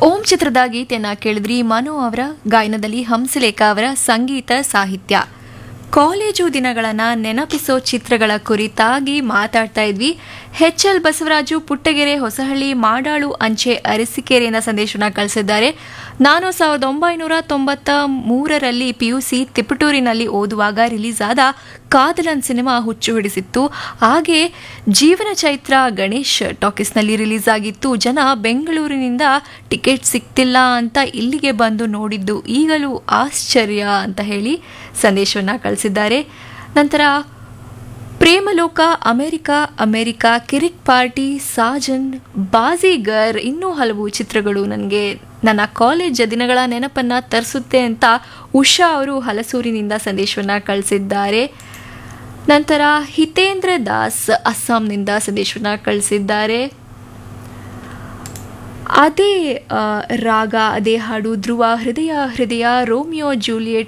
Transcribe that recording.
ಓಂ ಚಿತ್ರದ ಗೀತೆಯನ್ನ ಕೇಳಿದ್ರಿ. ಮನು ಅವರ ಗಾಯನದಲ್ಲಿ ಹಂಸಲೇಖ ಅವರ ಸಂಗೀತ ಸಾಹಿತ್ಯ. ಕಾಲೇಜು ದಿನಗಳನ್ನು ನೆನಪಿಸೋ ಚಿತ್ರಗಳ ಕುರಿತಾಗಿ ಮಾತಾಡ್ತಾ ಇದ್ವಿ. ಎಚ್.ಎಲ್. ಬಸವರಾಜು, ಪುಟ್ಟಗೆರೆ, ಹೊಸಹಳ್ಳಿ, ಮಾಡಾಳು ಅಂಚೆ, ಅರಸೀಕೆರೆಯಿಂದ ಸಂದೇಶವನ್ನು ಕಳಿಸಿದ್ದಾರೆ. ನಾನು 1993ರಲ್ಲಿ PUC ತಿಪಟೂರಿನಲ್ಲಿ ಓದುವಾಗ ರಿಲೀಸ್ ಆದ ಕಾದಲನ್ ಸಿನಿಮಾ ಹುಚ್ಚು ಹಿಡಿಸಿತ್ತು. ಹಾಗೆ ಜೀವನ ಚೈತ್ರ ಗಣೇಶ್ ಟಾಕೀಸ್ನಲ್ಲಿ ರಿಲೀಸ್ ಆಗಿತ್ತು. ಜನ ಬೆಂಗಳೂರಿನಿಂದ ಟಿಕೆಟ್ ಸಿಗ್ತಿಲ್ಲ ಅಂತ ಇಲ್ಲಿಗೆ ಬಂದು ನೋಡಿದ್ದು ಈಗಲೂ ಆಶ್ಚರ್ಯ ಅಂತ ಹೇಳಿ ಸಂದೇಶವನ್ನು ಕಳಿಸಿದ್ದಾರೆ. ನಂತರ ಪ್ರೇಮಲೋಕ, ಅಮೆರಿಕಾ, ಕಿರಿಕ್ ಪಾರ್ಟಿ, ಸಾಜನ್, ಬಾಜಿಗರ್, ಇನ್ನೂ ಹಲವು ಚಿತ್ರಗಳು ನನಗೆ ನನ್ನ ಕಾಲೇಜ್ ದಿನಗಳ ನೆನಪನ್ನು ತರಿಸುತ್ತೆ ಅಂತ ಉಷಾ ಅವರು ಹಲಸೂರಿನಿಂದ ಸಂದೇಶವನ್ನು ಕಳಿಸಿದ್ದಾರೆ. ನಂತರ ಹಿತೇಂದ್ರ ದಾಸ್ ಅಸ್ಸಾಂನಿಂದ ಸಂದೇಶವನ್ನು ಕಳಿಸಿದ್ದಾರೆ. ಅದೇ ರಾಗ, ಅದೇ ಹಾಡು, ಧ್ರುವ, ಹೃದಯ, ರೋಮಿಯೋ ಜೂಲಿಯೆಟ್